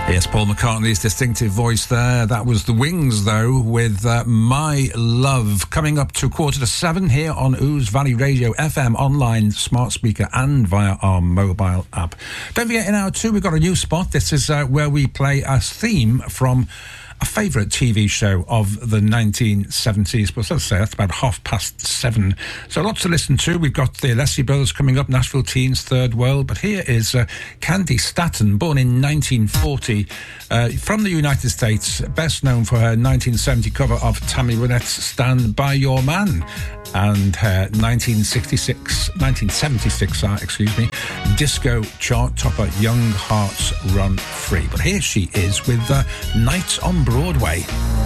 Yes, Paul McCartney's distinctive voice there. That was The Wings, though, with My Love. Coming up to 6:45 here on Ouse Valley Radio, FM, online, smart speaker, and via our mobile app. Don't forget, in hour 2, we've got a new spot. This is where we play a theme from a favourite TV show of the 1970s, but let's say that's about 7:30. So lots to listen to. We've got the Leslie Brothers coming up, Nashville Teens, Third World, but here is Candy Staton, born in 1940, from the United States, best known for her 1970 cover of Tammy Wynette's Stand By Your Man, and her 1976 disco chart topper Young Hearts Run Free. But here she is with Nights on Broadway.